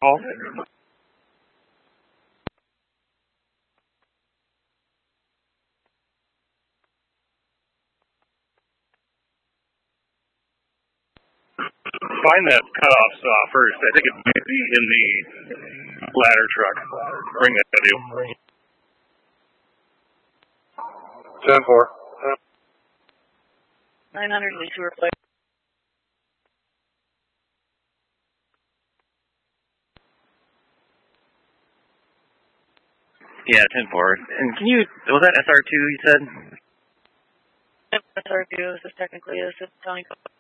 call. Find that cutoff saw first. I think it may be in the ladder truck. Bring that to you. 10-4. 900 lead to replace. Yeah, 10-4. And can you, was that SR2 you said? SR2, this is technically a Tony.